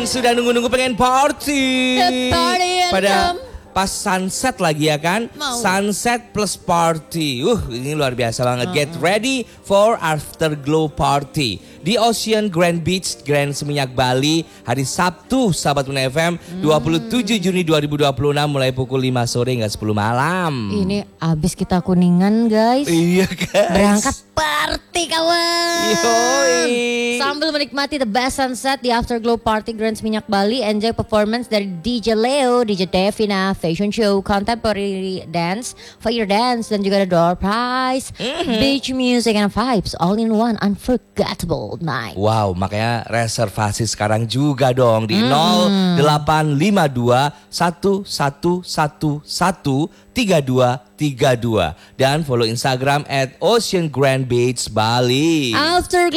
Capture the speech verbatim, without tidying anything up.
yang sudah nunggu-nunggu pengen party. The party Pada anthem. pas sunset lagi ya kan? Mau. Sunset plus party. Uh, ini luar biasa banget. Get ready for afterglow party di Ocean Grand Beach, Grand Seminyak, Bali, hari Sabtu, sahabat Muna F M, dua puluh tujuh Juni dua ribu dua puluh enam mulai pukul lima sore hingga sepuluh malam. Ini abis kita Kuningan guys. Iya guys. Berangkat party kawan. Yoi. Sambil menikmati the best sunset di Afterglow Party Grand Seminyak Bali, enjoy performance dari D J Leo, D J Devina, fashion show, contemporary dance, fire dance, dan juga ada door prize, mm-hmm. beach music and vibes, all in one unforgettable night. Wow, makanya reservasi sekarang juga dong di nol delapan lima dua satu satu satu satu tiga dua tiga dua dan follow Instagram at Ocean Grand Beach Bali. After